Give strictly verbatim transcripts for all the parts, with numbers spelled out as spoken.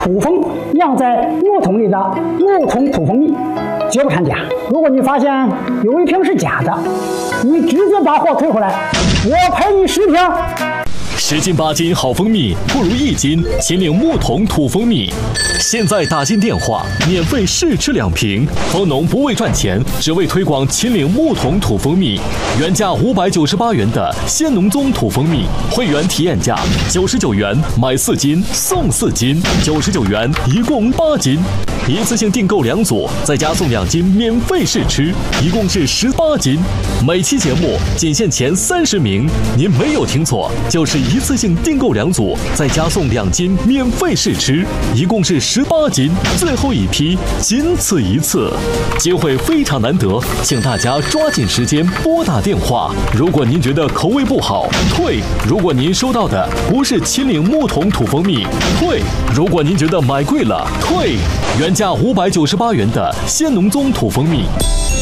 土蜂酿在木桶里的木桶土蜂蜜绝不掺假。如果你发现有一瓶是假的，你直接把货退回来，我赔你十瓶。 十斤八斤好蜂蜜不如一斤秦岭木桶土蜂蜜。现在打进电话，免费试吃两瓶。蜂农不为赚钱，只为推广秦岭木桶土蜂蜜。原价五百九十八元的鲜农宗土蜂蜜，会员体验价九十九元买四斤送四斤，九十九元一共八斤。一次性订购两组，再加送两斤免费试吃，一共是十八斤。每期节目仅限前三十名，您没有听错，就是一次性订购两组，再加送两斤免费试吃，一共是十八斤。最后一批仅此一次，机会非常难得，请大家抓紧时间拨打电话。如果您觉得口味不好，退；如果您收到的不是秦岭木桶土蜂蜜，退；如果您觉得买贵了，退。原价五百九十八元的鲜农宗土蜂蜜。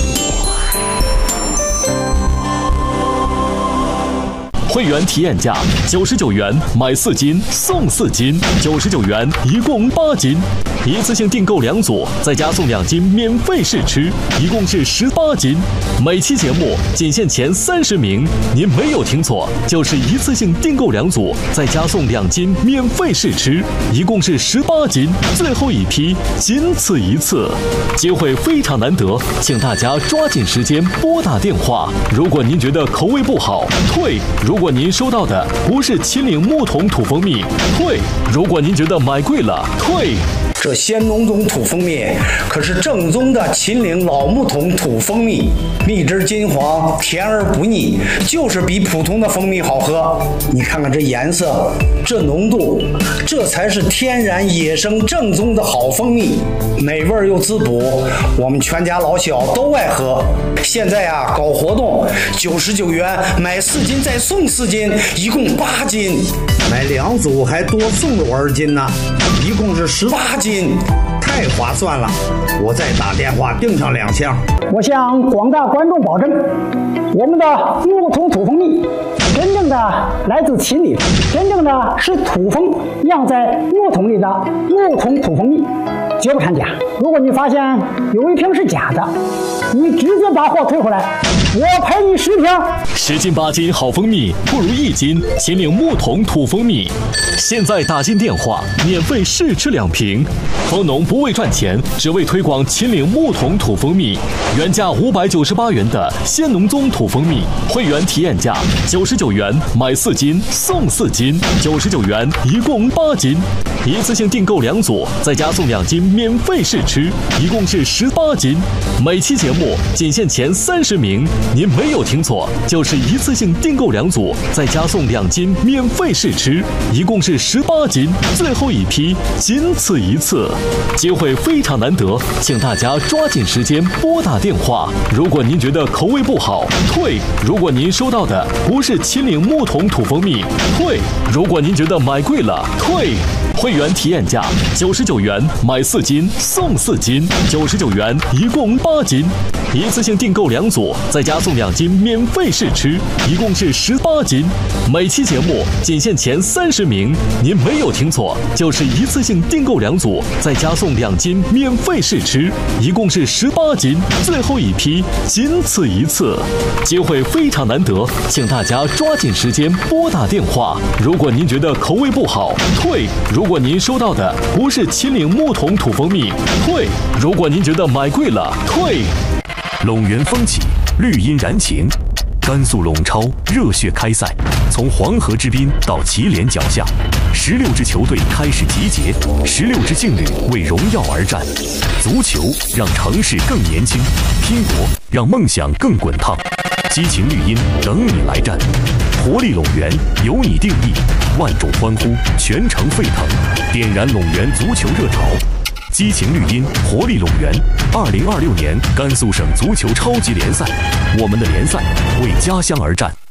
会员体验价九十九元买四斤送四斤，九十九元一共八斤。一次性订购两组，再加送两斤免费试吃，一共是十八斤。每期节目仅限前三十名，您没有听错，就是一次性订购两组，再加送两斤免费试吃，一共是十八斤。最后一批仅此一次，机会非常难得，请大家抓紧时间拨打电话。如果您觉得口味不好，退；如果您收到的不是秦岭木桶土蜂蜜，退；如果您觉得买贵了，退。 这鲜农宗土蜂蜜可是正宗的秦岭老木桶土蜂蜜，蜜汁金黄，甜而不腻，就是比普通的蜂蜜好喝。你看看这颜色，这浓度，这才是天然野生正宗的好蜂蜜，美味又滋补，我们全家老小都爱喝。现在啊，搞活动，九十九元买四斤再送四斤，一共八斤，买两组还多送了我二斤呢，一共是十八斤。太划算了，我再打电话订上两箱。 我向广大观众保证，我们的木桶土蜂蜜真正的来自秦岭，真正的是土蜂酿在木桶里的木桶土蜂蜜绝不掺假。如果你发现有一瓶是假的，你直接把货退回来，我赔你十瓶。 十斤八斤好蜂蜜不如一斤秦岭木桶土蜂蜜。现在打进电话，免费试吃两瓶。蜂农不为赚钱，只为推广秦岭木桶土蜂蜜。原价五百九十八元的鲜农宗土蜂蜜，会员体验价九十九元买四斤送四斤，九十九元一共八斤。一次性订购两组，再加送两斤免费试吃，一共是十八斤。每期节目仅限前三十名，您没有听错，就是一次性订购两组，再加送两斤免费试吃，一共是十八斤。最后一批仅此一次，机会非常难得，请大家抓紧时间拨打电话。如果您觉得口味不好，退；如果您收到的不是秦岭木桶土蜂蜜，退；如果您觉得买贵了，退。会员体验价九十九元买四斤送四斤，九十九元一共八斤。一次性订购两组，再加送两斤免费试吃，一共是十八斤。每期节目仅限前三十名，您没有听错，就是一次性订购两组，再加送两斤免费试吃，一共是十八斤。最后一批仅此一次，机会非常难得，请大家抓紧时间拨打电话。如果您觉得口味不好，退；如果您收到的不是秦岭木桶土蜂蜜，退；如果您觉得买贵了，退。 陇源风起，绿荫燃情，甘肃陇超热血开赛，从黄河之滨到祁连脚下，十六支球队开始集结，十六支劲旅为荣耀而战。足球让城市更年轻，拼搏让梦想更滚烫。激情绿茵等你来战，活力陇源由你定义，万众欢呼，全城沸腾，点燃陇源足球热潮。激情绿茵，活力陇源。二零二六年甘肃省足球超级联赛，我们的联赛为家乡而战。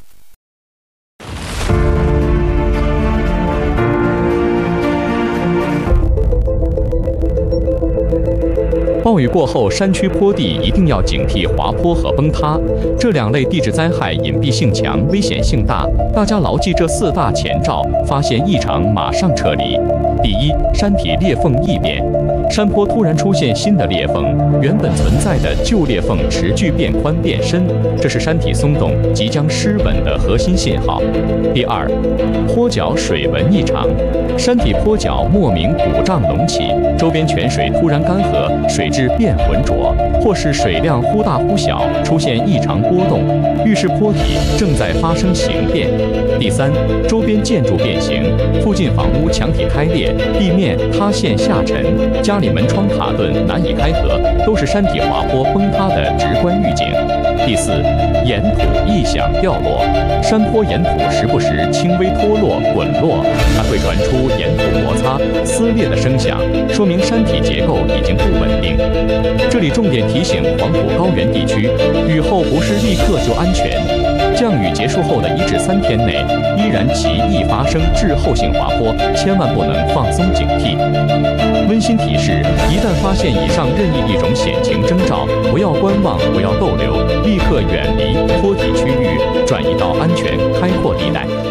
暴雨过后，山区坡地一定要警惕滑坡和崩塌，这两类地质灾害隐蔽性强，危险性大。大家牢记这四大前兆，发现异常马上撤离。第一， 山体裂缝异变，山坡突然出现新的裂缝，原本存在的旧裂缝持续变宽变深，这是山体松动即将失稳的核心信号。第二，坡脚水文异常，山体坡脚莫名鼓胀隆起，周边泉水突然干涸，水质变浑浊，或是水量忽大忽小，出现异常波动，预示坡体正在发生形变。第三，周边建筑变形，附近房屋墙体开裂，地面塌陷下沉，家里门窗卡顿难以开合，都是山体滑坡崩塌的直观预警。第四，岩土异响掉落，山坡岩土时不时轻微脱落滚落，还会传出岩土摩擦撕裂的声响，说明山体结构已经不稳定。这里重点提醒黄土高原地区，雨后不是立刻就安全，降雨结束后的一至三天内，依然极易发生滞后性滑坡，千万不能放松警惕。温馨提示：一旦发现以上任意一种险情征兆，不要观望，不要逗留，立刻远离坡体区域，转移到安全开阔地带。